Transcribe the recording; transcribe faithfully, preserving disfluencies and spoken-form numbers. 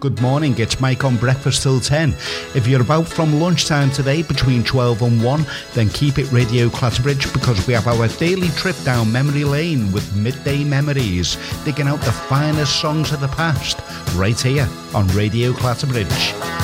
Good morning, it's Mike on Breakfast Till ten. If you're about from lunchtime today between twelve and one, then keep it Radio Clatterbridge, because we have our daily trip down memory lane with Midday Memories, digging out the finest songs of the past, right here on Radio Clatterbridge.